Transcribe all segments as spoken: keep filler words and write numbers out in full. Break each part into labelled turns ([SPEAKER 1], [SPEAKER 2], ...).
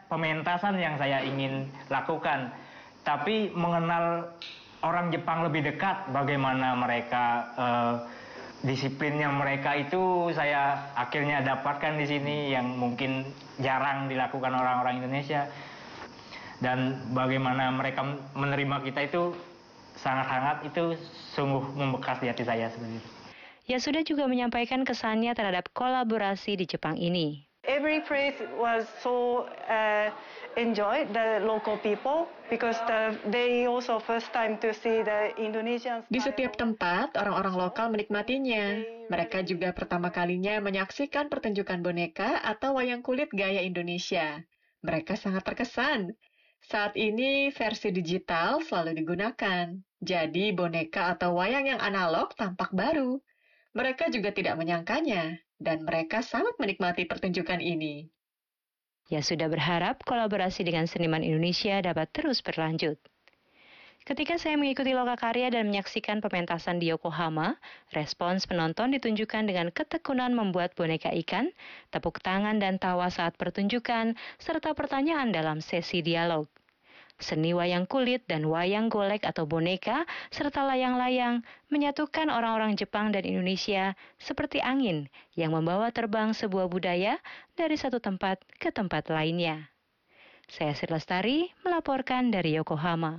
[SPEAKER 1] pementasan yang saya ingin lakukan, tapi mengenal orang Jepang lebih dekat, bagaimana mereka uh, disiplinnya mereka itu saya akhirnya dapatkan di sini yang mungkin jarang dilakukan orang-orang Indonesia. Dan bagaimana mereka menerima kita itu sangat hangat, itu sungguh membekas di hati saya sebenarnya.
[SPEAKER 2] Yasuda juga menyampaikan kesannya terhadap kolaborasi di Jepang ini.
[SPEAKER 3] Every place was so uh, enjoyed the local people because the, they also first time to see the Indonesian style.
[SPEAKER 4] Di setiap tempat orang-orang lokal menikmatinya. Mereka juga pertama kalinya menyaksikan pertunjukan boneka atau wayang kulit gaya Indonesia. Mereka sangat terkesan. Saat ini versi digital selalu digunakan. Jadi boneka atau wayang yang analog tampak baru. Mereka juga tidak menyangkanya, dan mereka sangat menikmati pertunjukan ini.
[SPEAKER 2] Yasuda berharap kolaborasi dengan seniman Indonesia dapat terus berlanjut. Ketika saya mengikuti lokakarya dan menyaksikan pementasan di Yokohama, respons penonton ditunjukkan dengan ketekunan membuat boneka ikan, tepuk tangan dan tawa saat pertunjukan, serta pertanyaan dalam sesi dialog. Seni wayang kulit dan wayang golek atau boneka, serta layang-layang menyatukan orang-orang Jepang dan Indonesia seperti angin yang membawa terbang sebuah budaya dari satu tempat ke tempat lainnya. Saya Sri Lestari melaporkan dari Yokohama.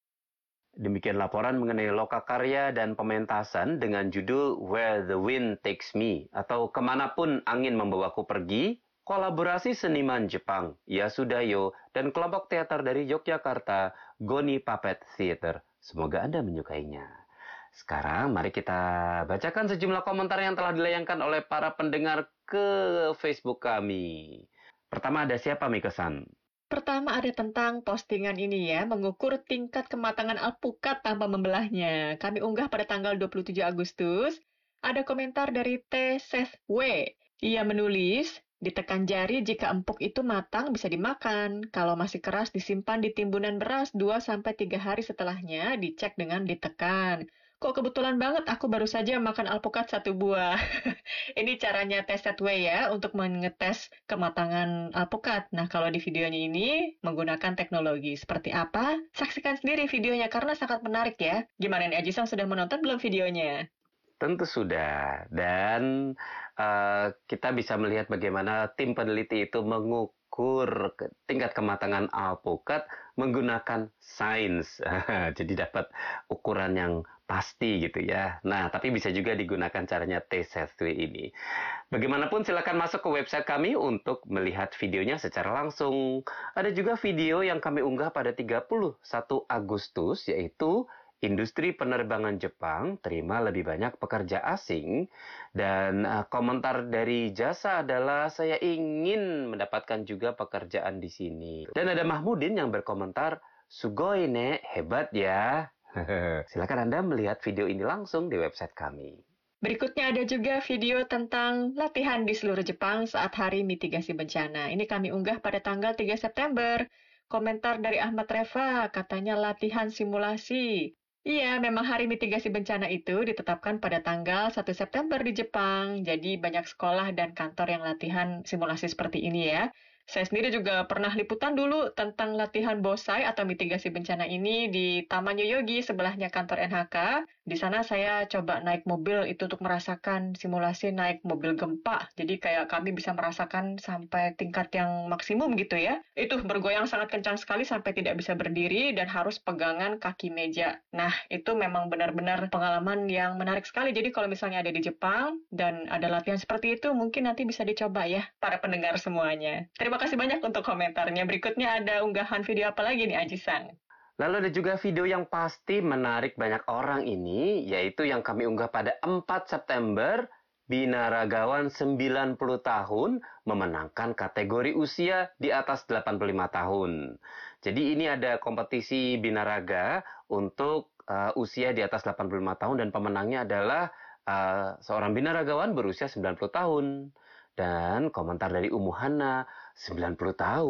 [SPEAKER 5] Demikian laporan mengenai lokakarya dan pementasan dengan judul Where the Wind Takes Me atau Kemanapun Angin Membawaku Pergi, kolaborasi seniman Jepang Yasudayo dan kelompok teater dari Yogyakarta Goni Puppet Theater. Semoga Anda menyukainya. Sekarang mari kita bacakan sejumlah komentar yang telah dilayangkan oleh para pendengar ke Facebook kami. Pertama ada siapa, Mikosan?
[SPEAKER 4] Pertama ada tentang postingan ini ya, mengukur tingkat kematangan alpukat tanpa membelahnya. Kami unggah pada tanggal dua puluh tujuh Agustus. Ada komentar dari T. Seth W. Ia menulis, ditekan jari jika empuk itu matang bisa dimakan. Kalau masih keras disimpan di timbunan beras dua sampai tiga hari setelahnya, dicek dengan ditekan. Kok kebetulan banget aku baru saja makan alpukat satu buah. Ini caranya tes set way ya untuk mengetes kematangan alpukat. Nah, kalau di videonya ini menggunakan teknologi seperti apa? Saksikan sendiri videonya karena sangat menarik ya. Gimana nih, Aji-san sudah menonton belum videonya?
[SPEAKER 5] Tentu sudah. Dan uh, kita bisa melihat bagaimana tim peneliti itu mengukur tingkat kematangan alpukat menggunakan sains. Jadi dapat ukuran yang pasti gitu ya. Nah, tapi bisa juga digunakan caranya T S W ini. Bagaimanapun silakan masuk ke website kami untuk melihat videonya secara langsung. Ada juga video yang kami unggah pada tiga puluh satu Agustus, yaitu industri penerbangan Jepang terima lebih banyak pekerja asing. Dan uh, komentar dari Jasa adalah saya ingin mendapatkan juga pekerjaan di sini. Dan ada Mahmudin yang berkomentar, sugoi ne, hebat ya. Silakan Anda melihat video ini langsung di website kami.
[SPEAKER 4] Berikutnya ada juga video tentang latihan di seluruh Jepang saat hari mitigasi bencana. Ini kami unggah pada tanggal tiga September. Komentar dari Ahmad Reva, katanya latihan simulasi. Iya, memang hari mitigasi bencana itu ditetapkan pada tanggal satu September di Jepang. Jadi banyak sekolah dan kantor yang latihan simulasi seperti ini ya. Saya sendiri juga pernah liputan dulu tentang latihan bonsai atau mitigasi bencana ini di Taman Yoyogi sebelahnya kantor N H K. Di sana saya coba naik mobil itu untuk merasakan simulasi naik mobil gempa. Jadi kayak kami bisa merasakan sampai tingkat yang maksimum gitu ya. Itu bergoyang sangat kencang sekali sampai tidak bisa berdiri dan harus pegangan kaki meja. Nah, itu memang benar-benar pengalaman yang menarik sekali. Jadi kalau misalnya ada di Jepang dan ada latihan seperti itu, mungkin nanti bisa dicoba ya para pendengar semuanya. Terima kasih banyak untuk komentarnya. Berikutnya ada unggahan video apa lagi nih, Aji-san?
[SPEAKER 5] Lalu ada juga video yang pasti menarik banyak orang ini, yaitu yang kami unggah pada empat September, binaragawan sembilan puluh tahun memenangkan kategori usia di atas delapan puluh lima tahun. Jadi ini ada kompetisi binaraga untuk uh, usia di atas delapan puluh lima tahun dan pemenangnya adalah uh, seorang binaragawan berusia sembilan puluh tahun. Dan komentar dari Umuhana, sembilan puluh tahun,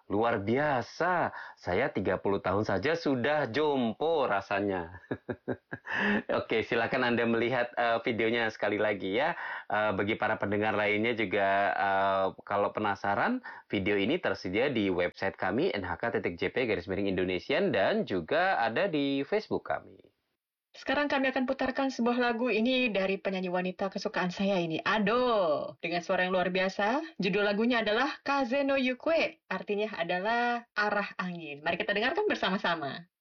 [SPEAKER 5] luar biasa. Saya tiga puluh tahun saja sudah jompo rasanya. Oke, silakan Anda melihat uh, videonya sekali lagi ya. Uh, bagi para pendengar lainnya juga uh, kalau penasaran, video ini tersedia di website kami n h k titik j p garis miring Indonesian dan juga ada di Facebook kami.
[SPEAKER 4] Sekarang kami akan putarkan sebuah lagu ini dari penyanyi wanita kesukaan saya ini, Ado. Dengan suara yang luar biasa, judul lagunya adalah Kaze no Yukue, artinya adalah arah angin. Mari kita dengarkan bersama-sama.